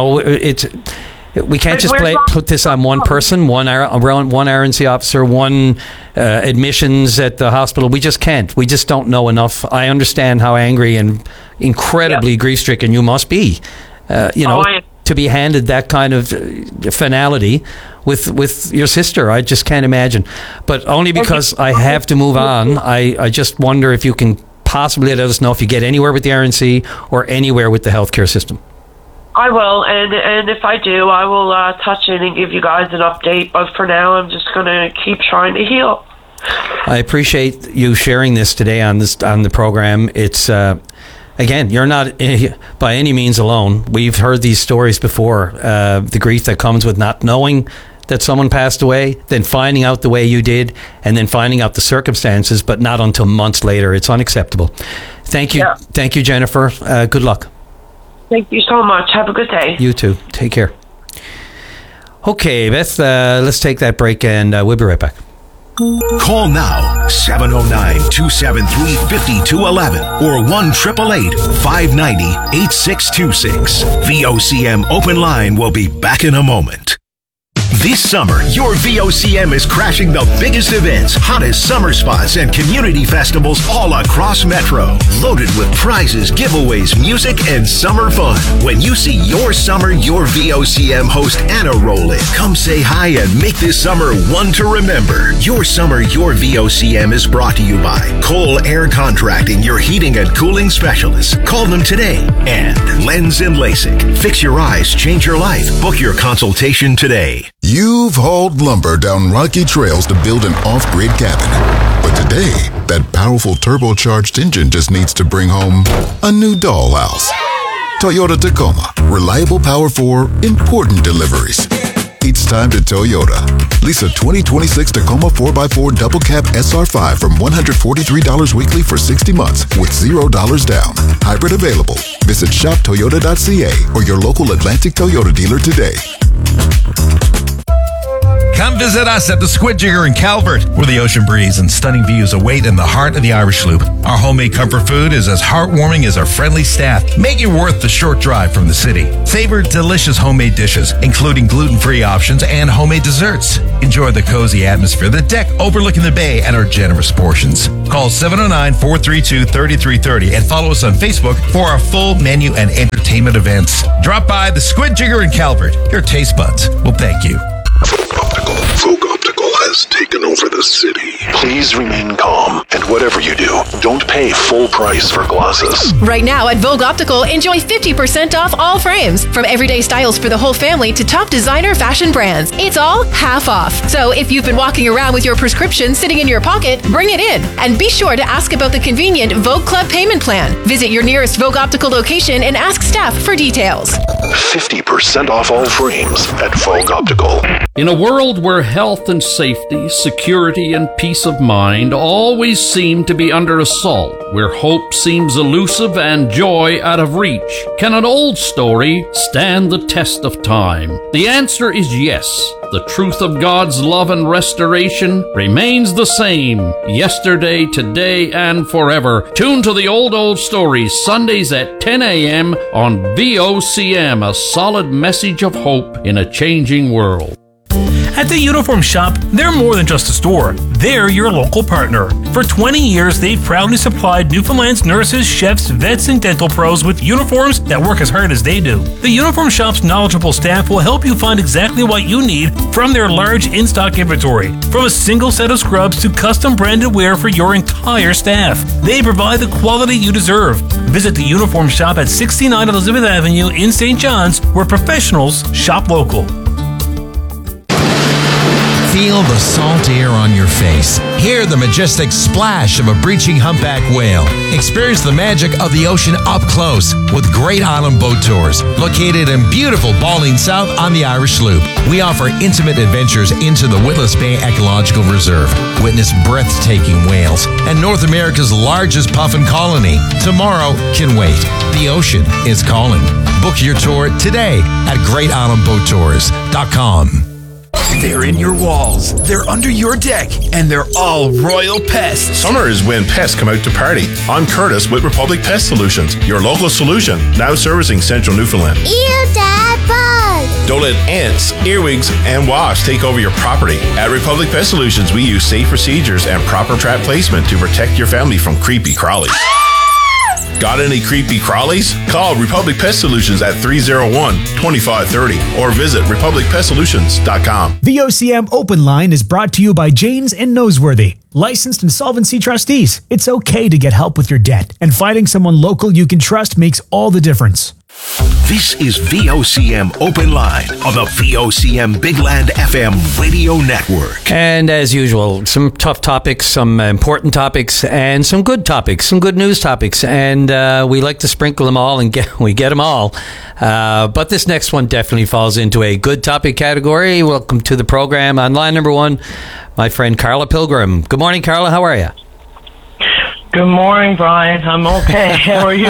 S2: we can't just put this on one person, one RNC officer, one admissions at the hospital. We just can't. We just don't know enough. I understand how angry and incredibly grief-stricken you must be, to be handed that kind of finality with your sister. I just can't imagine. But only because I have to move on, I just wonder if you can possibly let us know if you get anywhere with the RNC or anywhere with the healthcare system.
S22: I will, and if I do, I will touch in and give you guys an update. But for now, I'm just going to keep trying to heal.
S2: I appreciate you sharing this today on the program. It's again, you're not by any means alone. We've heard these stories before. The grief that comes with not knowing that someone passed away, then finding out the way you did, and then finding out the circumstances, but not until months later. It's unacceptable. Thank you, Thank you, Jennifer. Good luck.
S22: Thank you so much. Have a good day.
S2: You too. Take care. Okay, Beth, let's take that break and we'll be right back.
S3: Call now, 709-273-5211 or 1-888-590-8626. VOCM Open Line will be back in a moment. This summer, your VOCM is crashing the biggest events, hottest summer spots, and community festivals all across Metro. Loaded with prizes, giveaways, music, and summer fun. When you see your summer, your VOCM host Anna roll in, come say hi and make this summer one to remember. Your summer, your VOCM is brought to you by Cole Air Contracting, your heating and cooling specialists. Call them today. And Lens and LASIK. Fix your eyes, change your life. Book your consultation today.
S1: You've hauled lumber down rocky trails to build an off-grid cabin. But today, that powerful turbocharged engine just needs to bring home a new dollhouse. Toyota Tacoma. Reliable power for important deliveries. it's time to Toyota. Lease a 2026 Tacoma 4x4 double cab SR5 from $143 weekly for 60 months with $0 down. Hybrid available. Visit shoptoyota.ca or your local Atlantic Toyota dealer today.
S4: Come visit us at the Squid Jigger in Calvert, where the ocean breeze and stunning views await in the heart of the Irish Loop. Our homemade comfort food is as heartwarming as our friendly staff, make it worth the short drive from the city. Savor delicious homemade dishes, including gluten-free options and homemade desserts. Enjoy the cozy atmosphere, the deck overlooking the bay, and our generous portions. Call 709-432-3330 and follow us on Facebook for our full menu and entertainment events. Drop by the Squid Jigger in Calvert. Your taste buds will thank you.
S3: Vogue Optical has taken over the city. Please remain calm, and whatever you do, don't pay full price for glasses.
S5: Right now at Vogue Optical, enjoy 50% off all frames. From everyday styles for the whole family to top designer fashion brands. It's all half off. So if you've been walking around with your prescription sitting in your pocket, bring it in. And be sure to ask about the convenient Vogue Club payment plan. Visit your nearest Vogue Optical location and ask staff for details.
S3: 50% off all frames at Vogue Optical.
S23: In a world where health and safety, security and peace of mind always seem to be under assault, where hope seems elusive and joy out of reach, can an old story stand the test of time? The answer is yes. The truth of God's love and restoration remains the same, yesterday, today, and forever. Tune to the old stories Sundays at 10 a.m. on VOCM, a solid message of hope in a changing world.
S24: At the Uniform Shop, they're more than just a store. They're your local partner. For 20 years, they've proudly supplied Newfoundland's nurses, chefs, vets, and dental pros with uniforms that work as hard as they do. The Uniform Shop's knowledgeable staff will help you find exactly what you need from their large in-stock inventory. From a single set of scrubs to custom branded wear for your entire staff. They provide the quality you deserve. Visit the Uniform Shop at 69 Elizabeth Avenue in St. John's, where professionals shop local.
S4: Feel the salt air on your face. Hear the majestic splash of a breaching humpback whale. Experience the magic of the ocean up close with Great Island Boat Tours, located in beautiful Balling South on the Irish Loop. We offer intimate adventures into the Witless Bay Ecological Reserve. Witness breathtaking whales and North America's largest puffin colony. Tomorrow can wait. The ocean is calling. Book your tour today at GreatIslandBoatTours.com.
S25: They're in your walls, they're under your deck, and they're all royal pests.
S26: Summer is when pests come out to party. I'm Curtis with Republic Pest Solutions, your local solution, now servicing Central Newfoundland.
S27: Ew, Dad, bugs!
S26: Don't let ants, earwigs, and wasps take over your property. At Republic Pest Solutions, we use safe procedures and proper trap placement to protect your family from creepy crawlies. Got any creepy crawlies? Call Republic Pest Solutions at 301-2530 or visit republicpestsolutions.com.
S21: VOCM Open Line is brought to you by Janes and Noseworthy, licensed insolvency trustees. It's okay to get help with your debt, and finding someone local you can trust makes all the difference.
S3: This is VOCM Open Line on the VOCM Big Land FM radio network.
S2: And as usual, some tough topics, some important topics, and some good topics, some good news topics. And we like to sprinkle them all, and we get them all. But this next one definitely falls into a good topic category. Welcome to the program. On line number one, my friend Carla Pilgrim. Good morning, Carla. How are you?
S28: Good morning, Brian. I'm okay. How are you?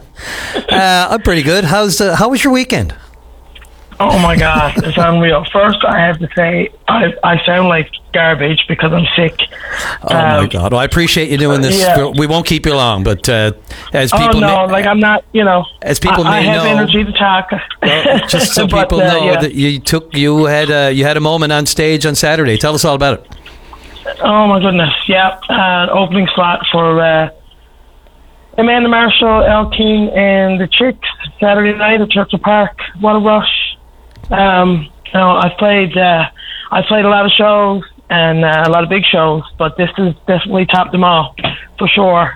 S2: I'm pretty good. How was your weekend?
S28: Oh my gosh, it's unreal. First, I have to say I sound like garbage because I'm sick.
S2: Oh my God! Well, I appreciate you doing this.
S28: Yeah.
S2: We won't keep you long, but as people,
S28: I'm not. As
S2: people
S28: I
S2: may
S28: have
S2: know,
S28: energy to talk.
S2: Well, just so
S28: But,
S2: people know
S28: yeah.
S2: that you had a moment on stage on Saturday. Tell us all about it.
S28: Oh my goodness, yeah. Opening slot for Amanda Marshall, Elle King, and the Chicks Saturday night at Churchill Park. What a rush! I played a lot of shows and a lot of big shows, but this has definitely topped them all for sure.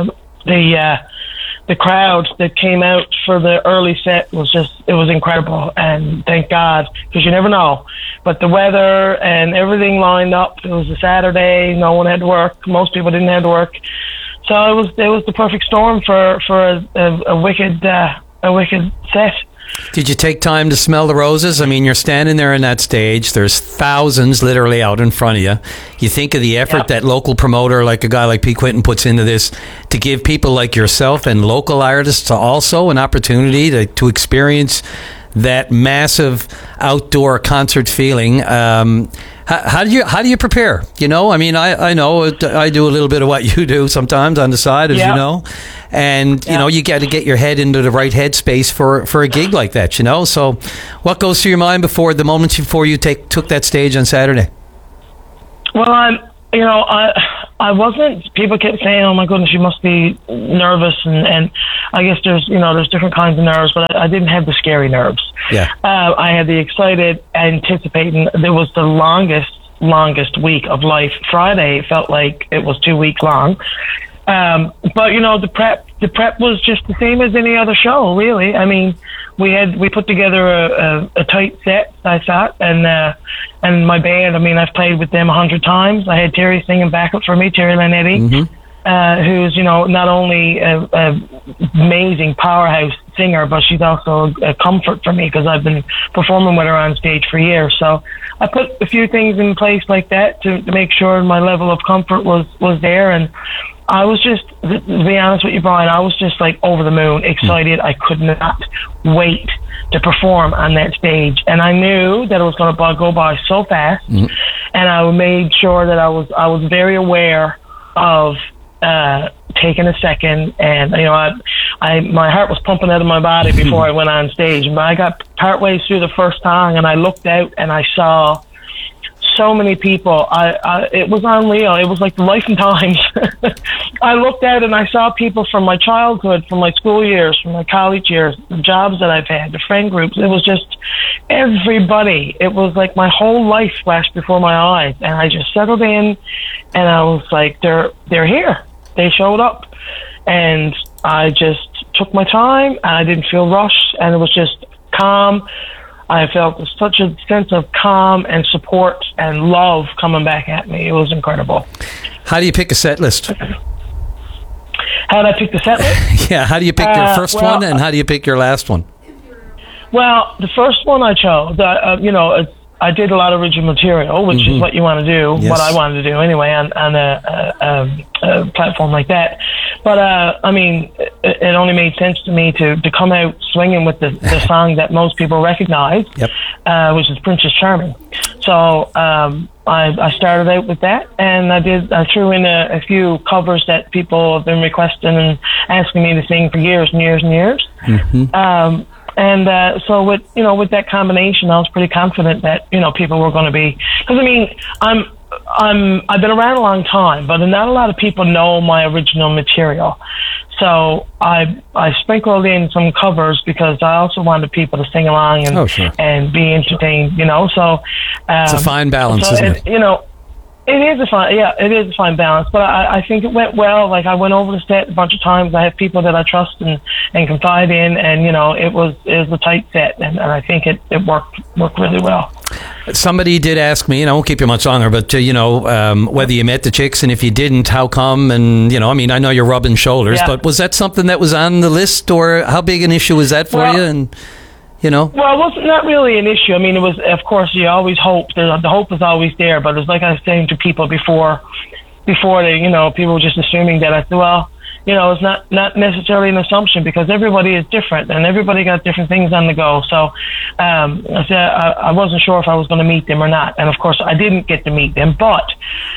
S28: The crowd that came out for the early set was incredible, and thank God, because you never know. But the weather and everything lined up. It was a Saturday, no one had to work, most people didn't have to work, so it was the perfect storm for a wicked set.
S2: Did you take time to smell the roses? I mean, you're standing there on that stage. There's thousands literally out in front of you. You think of the effort that local promoter, like a guy like Pete Quinton, puts into this to give people like yourself and local artists also an opportunity to experience that massive outdoor concert feeling. How do you prepare? You know, I mean, I know I do a little bit of what you do sometimes on the side, as you know, and you know, you got to get your head into the right headspace for a gig like that. You know, so what goes through your mind before the moments before you took that stage on Saturday?
S28: Well, I wasn't. People kept saying, "Oh my goodness, you must be nervous," and I guess there's different kinds of nerves, but I didn't have the scary nerves.
S2: Yeah.
S28: I had the excited, anticipating. There was the longest week of life. Friday felt like it was 2 weeks long. But the prep was just the same as any other show, really. I mean, we put together a tight set, I thought, and my band. I mean, I've played with them 100 times. I had Terry singing backup for me, Terry Lanetti, who's not only a amazing powerhouse singer, but she's also a comfort for me because I've been performing with her on stage for years. So I put a few things in place like that to make sure my level of comfort was there. And I was just, to be honest with you, Brian, I was just like over the moon, excited. I could not wait to perform on that stage. And I knew that it was going to go by so fast. And I made sure that I was very aware of taking a second. And, my heart was pumping out of my body before I went on stage. But I got partway through the first song and I looked out and I saw so many people. It was unreal. It was like life and times. I looked out and I saw people from my childhood, from my school years, from my college years, the jobs that I've had, the friend groups. It was just everybody. It was like my whole life flashed before my eyes, and I just settled in, and I was like, they're here. They showed up, and I just took my time, and I didn't feel rushed, and it was just calm. I felt such a sense of calm and support and love coming back at me. It was incredible.
S2: How do you pick a set list?
S28: How did I pick the set list?
S2: Yeah, how do you pick your first one and how do you pick your last one?
S28: Well, the first one I chose, I did a lot of original material, which is what you want to do, what I wanted to do anyway on a platform like that. But, it only made sense to me to come out swinging with the song that most people recognize, which is Princess Charming. So I started out with that, and I threw in a few covers that people have been requesting and asking me to sing for years and years and years. So with that combination, I was pretty confident that, people were going to be, because I've been around a long time, but not a lot of people know my original material. So I sprinkled in some covers because I also wanted people to sing along and be entertained, So
S2: it's a fine balance, isn't it?
S28: It is a fine balance, but I think it went well. Like, I went over the set a bunch of times. I have people that I trust and confide in, and it was a tight set, and I think it worked really well.
S2: Somebody did ask me, and I won't keep you much longer, but whether you met the chicks, and if you didn't, how come? And I know you're rubbing shoulders, but was that something that was on the list, or how big an issue was that for you? And Well,
S28: it was not really an issue. I mean, it was, of course, you always hope. The hope is always there, but it's like I was saying to people before they, people were just assuming that. I said, well, it's not necessarily an assumption because everybody is different and everybody got different things on the go. So I said I wasn't sure if I was going to meet them or not, and of course I didn't get to meet them. But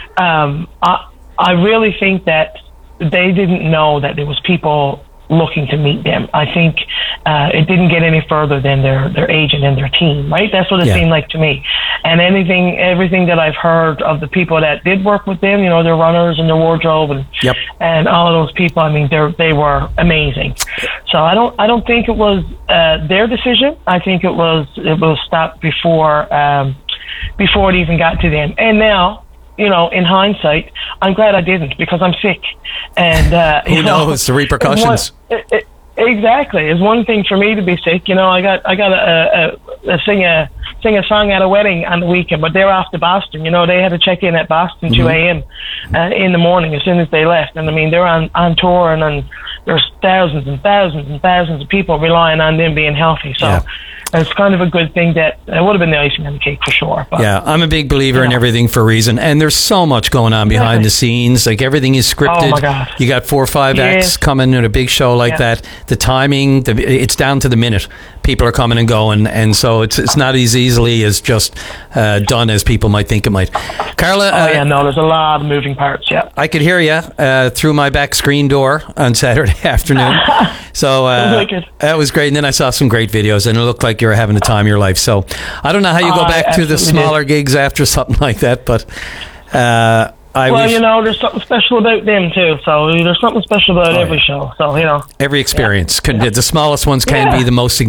S28: I really think that they didn't know that there was people looking to meet them. I think it didn't get any further than their agent and their team, right? That's what it seemed like to me. And everything that I've heard of the people that did work with them, their runners and their wardrobe and all of those people, I mean, they were amazing. So I don't think it was their decision. I think it was stopped before it even got to them. And now, in hindsight, I'm glad I didn't because I'm sick. And
S2: who knows the repercussions?
S28: Exactly. It's one thing for me to be sick. I got to sing a song at a wedding on the weekend, but they're off to Boston. They had to check in at Boston 2 a.m. In the morning as soon as they left. And I mean, they're on tour and there's thousands and thousands and thousands of people relying on them being healthy. So it's kind of a good thing that it would have been the icing on the cake for sure. But,
S2: yeah, I'm a big believer in everything for a reason. And there's so much going on behind the scenes. Like, everything is scripted.
S28: Oh, my God.
S2: You got 4 or 5 acts coming in a big show like that. The timing, it's down to the minute. People are coming and going. And so it's not as easily as just done as people might think it might. Carla?
S28: There's a lot of moving parts,
S2: I could hear you through my back screen door on Saturday afternoon. So that was great. And then I saw some great videos, and it looked like you were having the time of your life. So I don't know how you go back to the smaller gigs after something like that, but
S28: there's something special about them too. So there's something special about every show. So,
S2: every experience. The smallest ones can be the most significant.